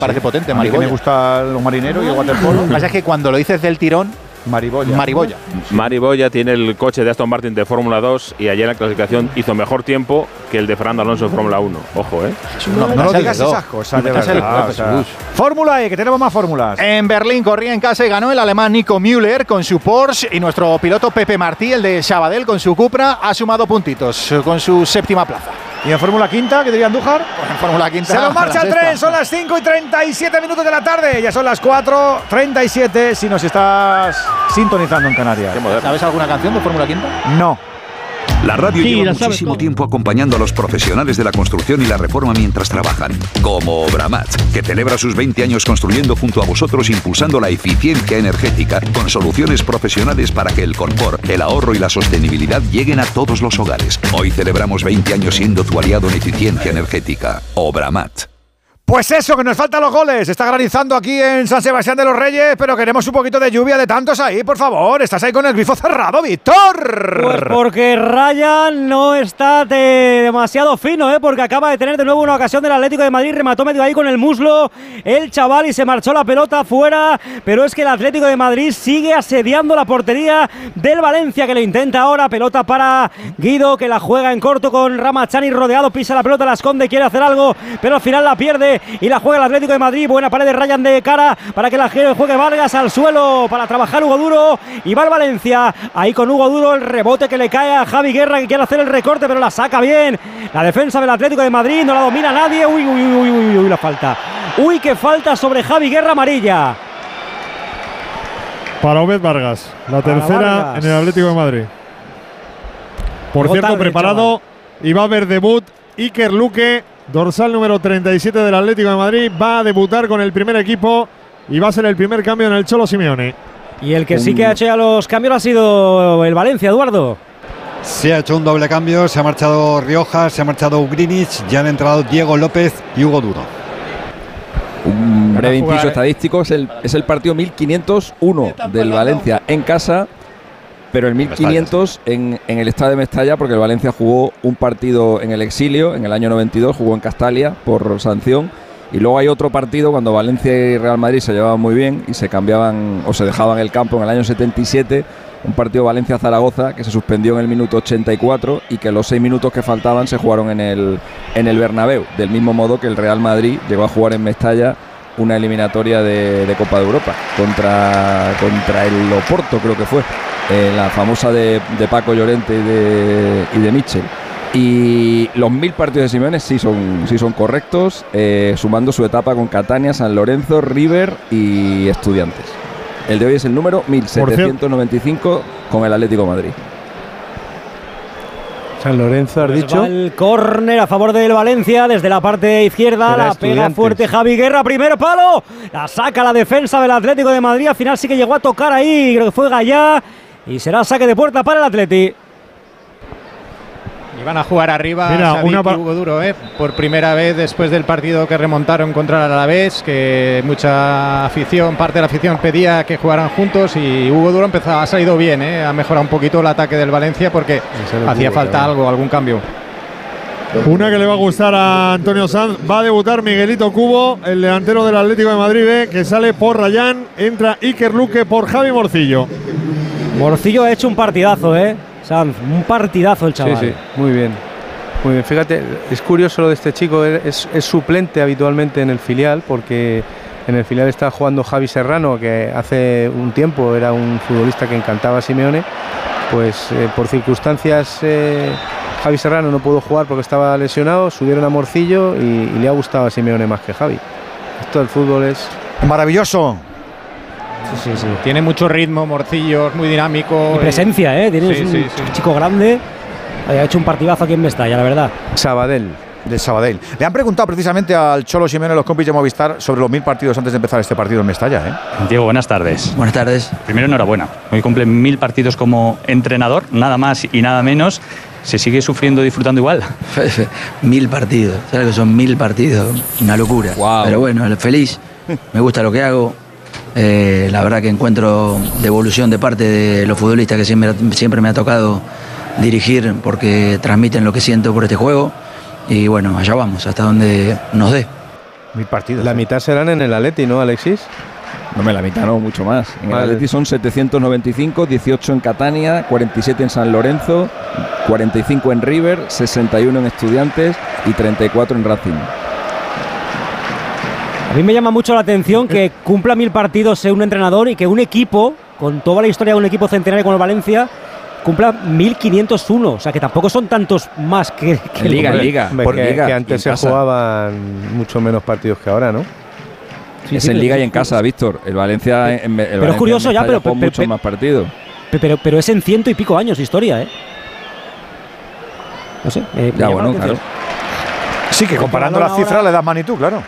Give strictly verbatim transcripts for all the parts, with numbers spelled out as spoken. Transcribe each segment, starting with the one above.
parece sí. potente, a mí Mariboya. que me gusta los marineros y el waterpolo. Lo que pasa es que cuando lo dices del tirón, Mariboya. Mariboya. Mariboya tiene el coche de Aston Martin de Fórmula dos y ayer en la clasificación hizo mejor tiempo que el de Fernando Alonso en Fórmula uno. Ojo, ¿eh? No, no, no lo digas esas cosas, de verdad. O sea, Fórmula E, que tenemos más fórmulas. En Berlín corría en casa y ganó el alemán Nico Müller con su Porsche y nuestro piloto Pepe Martí, el de Sabadell, con su Cupra, ha sumado puntitos con su séptima plaza. ¿Y en Fórmula Quinta, qué diría Andújar? Pues en Fórmula Quinta. Se nos marcha el tren, son las cinco y treinta y siete minutos de la tarde, ya son las cuatro y treinta y siete si nos estás sintonizando en Canarias. ¿Sabes alguna canción de Fórmula Quinta? No. La radio Sí, lleva la sabes, muchísimo ¿cómo? tiempo acompañando a los profesionales de la construcción y la reforma mientras trabajan, como Obramat, que celebra sus veinte años construyendo junto a vosotros, impulsando la eficiencia energética con soluciones profesionales para que el confort, el ahorro y la sostenibilidad lleguen a todos los hogares. Hoy celebramos veinte años siendo tu aliado en eficiencia energética. Obramat. Pues eso, que nos faltan los goles. Está granizando aquí en San Sebastián de los Reyes, pero queremos un poquito de lluvia de tantos ahí, por favor. Estás ahí con el grifo cerrado, Víctor. Pues porque Ryan no está de demasiado fino, ¿eh? Porque acaba de tener de nuevo una ocasión del Atlético de Madrid, remató medio ahí con el muslo el chaval y se marchó la pelota fuera, pero es que el Atlético de Madrid sigue asediando la portería del Valencia, que le intenta ahora, pelota para Guido, que la juega en corto con Ramachani rodeado, pisa la pelota, la esconde, quiere hacer algo, pero al final la pierde y la juega el Atlético de Madrid. Buena pared de Ryan de cara para que la juegue Vargas al suelo para trabajar Hugo Duro y va el Valencia ahí con Hugo Duro, el rebote que le cae a Javi Guerra, que quiere hacer el recorte pero la saca bien la defensa del Atlético de Madrid, no la domina nadie. Uy, uy, uy, uy, uy, uy, la falta, uy, que falta sobre Javi Guerra, amarilla para Obed Vargas, la para tercera Vargas. en el Atlético de Madrid. Por Llegó cierto, tarde, preparado chaval. y va a haber debut Iker Luque, dorsal número treinta y siete del Atlético de Madrid, va a debutar con el primer equipo y va a ser el primer cambio en el Cholo Simeone. Y el que sí que ha hecho ya los cambios ha sido el Valencia, Eduardo. Se ha hecho un doble cambio, se ha marchado Rioja, se ha marchado Ugrinic, ya han entrado Diego López y Hugo Duro. Un breve Van a jugar, inciso eh. estadístico, es el, es el partido mil quinientos uno del Valencia en casa, pero el mil quinientos en, en el estadio de Mestalla, porque el Valencia jugó un partido en el exilio en el año noventa y dos, jugó en Castalia por sanción, y luego hay otro partido cuando Valencia y Real Madrid se llevaban muy bien y se cambiaban o se dejaban el campo en el año setenta y siete, un partido Valencia-Zaragoza que se suspendió en el minuto ochenta y cuatro y que los seis minutos que faltaban se jugaron en el, en el Bernabéu, del mismo modo que el Real Madrid llegó a jugar en Mestalla una eliminatoria de, de Copa de Europa contra, contra el Oporto, creo que fue, eh, la famosa de, de Paco Llorente y de, y de Mitchell. Y los mil partidos de Simeone sí son, sí son correctos, eh, sumando su etapa con Catania, San Lorenzo, River y Estudiantes. El de hoy es el número mil setecientos noventa y cinco con el Atlético de Madrid. San Lorenzo, has Pues dicho. va el córner a favor del Valencia desde la parte izquierda, Será la pega Estudiantes. fuerte Javi Guerra, primer palo, la saca la defensa del Atlético de Madrid, al final sí que llegó a tocar ahí, creo que fue Gallá, y será saque de puerta para el Atleti. Y van a jugar arriba Mira, Xavi una y pa- Hugo Duro, ¿eh? Por primera vez después del partido que remontaron contra el Alavés, que mucha afición, parte de la afición pedía que jugaran juntos y Hugo Duro empezó, ha salido bien, ¿eh? Ha mejorado un poquito el ataque del Valencia porque hacía Hugo, falta claro. algo, algún cambio. Una que le va a gustar a Antonio Sanz, va a debutar Miguelito Cubo, el delantero del Atlético de Madrid B, que sale por Rayán, entra Iker Luque por Javi Morcillo. Morcillo ha hecho un partidazo, ¿eh? Sanz, un partidazo el chaval. Sí, sí, muy bien. Muy bien, fíjate, es curioso lo de este chico, es, es suplente habitualmente en el filial, porque en el filial está jugando Javi Serrano, que hace un tiempo era un futbolista que encantaba a Simeone, pues eh, por circunstancias eh, Javi Serrano no pudo jugar porque estaba lesionado, subieron a Morcillo y, y le ha gustado a Simeone más que Javi. Esto del fútbol es maravilloso. Sí, sí, sí. Tiene mucho ritmo, Morcillo, es muy dinámico. Y presencia, ¿eh? Tienes Sí, un sí, sí. chico grande, ha hecho un partidazo aquí en Mestalla, la verdad. Sabadell. De Sabadell. Le han preguntado precisamente al Cholo Simeone, los compis de Movistar, sobre los mil partidos antes de empezar este partido en Mestalla, ¿eh? Diego, buenas tardes. Buenas tardes. Primero, enhorabuena. Hoy cumple mil partidos como entrenador, nada más y nada menos. ¿Se sigue sufriendo y disfrutando igual? Mil partidos. ¿Sabes que son mil partidos? Una locura. Wow. Pero bueno, feliz. Me gusta lo que hago. Eh, la verdad que encuentro devolución de parte de los futbolistas que siempre, siempre me ha tocado dirigir porque transmiten lo que siento por este juego. Y bueno, allá vamos, hasta donde nos dé. Mil partidos. La ¿eh? mitad serán en el Atleti, ¿no, Alexis? No me la mitad, no, mucho más. En Vale. el Atleti son setecientos noventa y cinco, dieciocho en Catania, cuarenta y siete en San Lorenzo, cuarenta y cinco en River, sesenta y uno en Estudiantes y treinta y cuatro en Racing. A mí me llama mucho la atención que cumpla mil partidos un entrenador y que un equipo, con toda la historia de un equipo centenario como el Valencia, cumpla mil quinientos uno. O sea, que tampoco son tantos más que, que En Liga, en Liga. Hombre, Por que, Liga, que antes en se casa. jugaban mucho menos partidos que ahora, ¿no? Sí, es sí, en pero- Liga y en casa, Víctor. El Valencia, en, el Pero Valencia es curioso en ya, Mestalla pero- con pero- muchos pero- más partidos. Pero, pero es en ciento y pico años de historia, ¿eh? No sé. eh, me Ya, llama bueno, la claro. atención. Sí, que comparando balón las cifras ahora- le das magnitud, claro.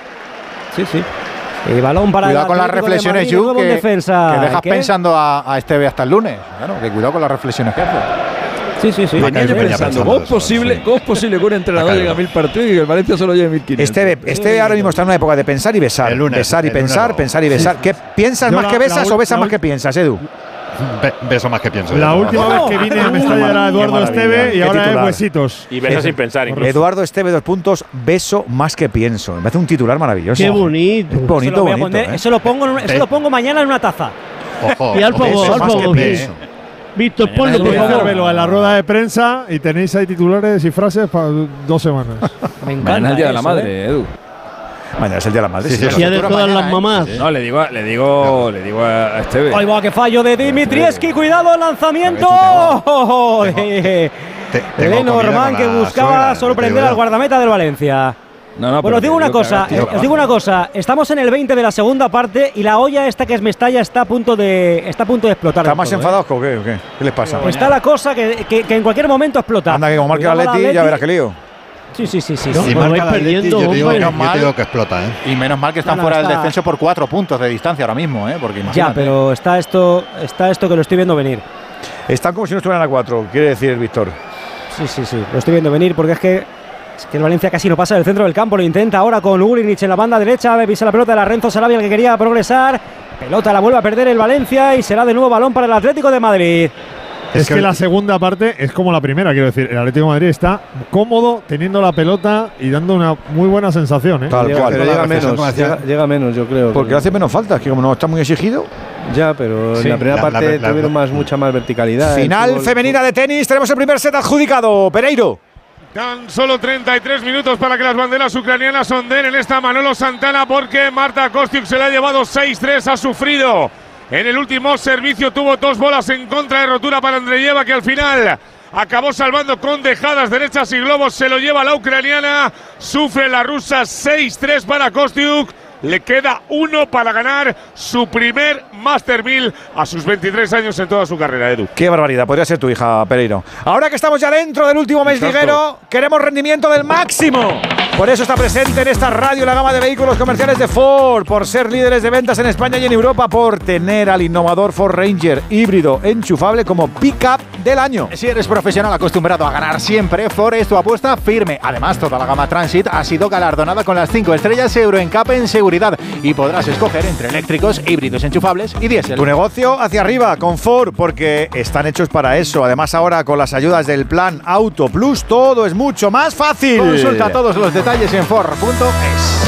Sí, sí. El balón para Cuidado el con las Atlético de reflexiones, Madrid, de Ju, nuevo en que, defensa. que dejas ¿Qué? pensando a, a Esteve hasta el lunes. Claro, que cuidado con las reflexiones que hace. Sí, sí, sí. Venía yo venía pensando, pensando ¿cómo es eso, posible, sí. ¿cómo es posible que un entrenador Acá llegue a mil partidos y que el Valencia solo lleve mil quinientos? Este, este ahora mismo está en una época de pensar y besar. El lunes, besar y el lunes pensar, no. pensar y besar. ¿Qué piensas Yo más la- que besas la o besas ul- más la que piensas, Edu? Be- beso más que pienso. La yo. última vez que vine a Mestalla era Eduardo maravilla. Esteve y Qué ahora titular. es Huesitos. Y besa sin pensar. incluso. Eduardo Esteve, dos puntos, beso más que pienso. Me parece un titular maravilloso. Qué bonito. Es Eso bonito, lo, voy a bonito. poner- ¿eh? eso lo pongo, en un- eso Sí. lo pongo mañana en una taza. Ojo, Y al ojo, favor, beso al más que favor. pienso. Víctor, Mañana ponlo, es por día- favor. Velo en la rueda de prensa y tenéis ahí titulares y frases para dos semanas. Me encanta. Mañana es el Día de la eso, ¿eh? Madre, Edu. Mañana es el día de la madre. Sí, sí, sí, Día de Futuro todas mañana, las ¿eh? mamás. No, le digo, le digo, le digo a Esteve. Ahí va, que fallo de Dimitrievski. Cuidado el lanzamiento. Tengo- de Te- tengo Lenormand, comida que con la buscaba suegra, sorprender te digo al yo. guardameta del Valencia. No, no, Bueno, pero os digo te una que cosa, hagas tío, eh, os digo una cosa. Estamos en el veinte de la segunda parte y la olla esta que es Mestalla está a punto de está a punto de explotar. ¿Están del más todo, ¿eh? enfadados que o qué, o qué? ¿Qué les pasa? Está la cosa que, que- que en cualquier momento explota. Anda, que como marque el Cuidado Atleti, al ya verás qué lío. Sí, sí, sí, sí. No, sí. Si Pues marca vais el Atleti, perdiendo, yo te digo, hombre. yo Menos te digo mal. que explota, ¿eh? Y menos mal que están No, no, fuera del está- descenso por cuatro puntos de distancia ahora mismo, ¿eh? Porque Ya, imagínate. pero está esto, está esto que lo estoy viendo venir. Están como si no estuvieran a cuatro, quiere decir Víctor. Sí, sí, sí. Lo estoy viendo venir porque es que, es que el Valencia casi no pasa del centro del campo. Lo intenta ahora con Ugrinic en la banda derecha. Pisa la pelota de la Renzo Sarabia, el que quería progresar. Pelota la vuelve a perder el Valencia y será de nuevo balón para el Atlético de Madrid. Es que la segunda parte es como la primera, quiero decir. El Atlético de Madrid está cómodo teniendo la pelota y dando una muy buena sensación, ¿eh? Tal Llega- cual. pero La llega reflexión menos, como decía- llega, llega menos, yo creo. Porque hace menos falta, es que como no está muy exigido. Ya, pero Sí, en la primera la- la- parte la- tuvieron más, mucha más verticalidad. el Final fútbol- femenina de tenis, tenemos el primer set adjudicado. Pereiro. Tan solo treinta y tres minutos para que las banderas ucranianas ondeen en esta Manolo Santana porque Marta Kostyuk se la ha llevado seis tres, ha sufrido. En el último servicio tuvo dos bolas en contra de rotura para Andreyeva que al final acabó salvando con dejadas derechas y globos. Se lo lleva la ucraniana, sufre la rusa seis tres para Kostyuk. Le queda uno para ganar su primer Master mil a sus veintitrés años en toda su carrera, Edu. Qué barbaridad, podría ser tu hija, Pereiro. Ahora que estamos ya dentro del último mes Exacto. liguero, queremos rendimiento del máximo. Por eso está presente en esta radio la gama de vehículos comerciales de Ford, por ser líderes de ventas en España y en Europa, por tener al innovador Ford Ranger híbrido enchufable como pick-up del año. Si eres profesional acostumbrado a ganar siempre, Ford es tu apuesta firme. Además, toda la gama Transit ha sido galardonada con las cinco estrellas Euro N C A P en seguridad y podrás escoger entre eléctricos, híbridos enchufables y diésel. Tu negocio hacia arriba con Ford, porque están hechos para eso. Además, ahora con las ayudas del plan Auto Plus, todo es mucho más fácil. Consulta todos los detalles en Ford punto es.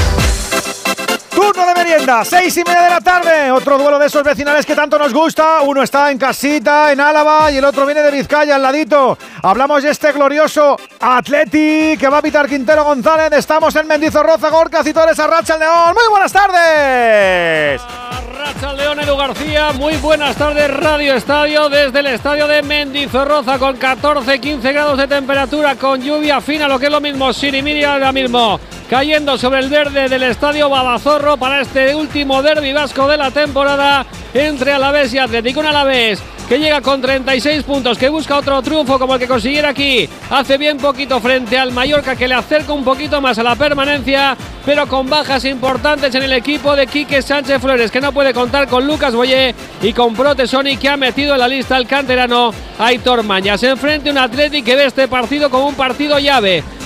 Turno de merienda, seis y media de la tarde. Otro duelo de esos vecinales que tanto nos gusta. Uno está en casita, en Álava, y el otro viene de Vizcaya, al ladito. Hablamos de este glorioso Atleti que va a pitar Quintero González. Estamos en Mendizorroza, Gorka, Citores, Arracha el León. Muy buenas tardes. Arracha el León, Edu García. Muy buenas tardes, Radio Estadio, desde el estadio de Mendizorroza, con catorce quince grados de temperatura, con lluvia fina, lo que es lo mismo, sirimiri ahora mismo, cayendo sobre el verde del estadio Babazorro para este último derbi vasco de la temporada entre Alavés y Atlético. Un Alavés que llega con treinta y seis puntos, que busca otro triunfo como el que consiguiera aquí hace bien poquito frente al Mallorca, que le acerca un poquito más a la permanencia, pero con bajas importantes en el equipo de Quique Sánchez Flores, que no puede contar con Lucas Boyé y con Protesoni, que ha metido en la lista al canterano Aitor Mañas. Enfrente un Atleti que ve este partido como un partido llave,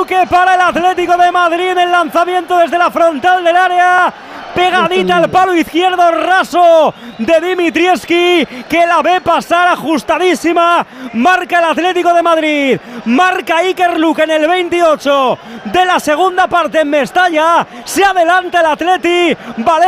Luque para el Atlético de Madrid en el lanzamiento desde la frontal del área. Pegadita al palo izquierdo raso de Dimitrievski, que la ve pasar ajustadísima. Marca el Atlético de Madrid, marca Iker Luque en el veintiocho de la segunda parte en Mestalla. Se adelanta el Atleti. Vale.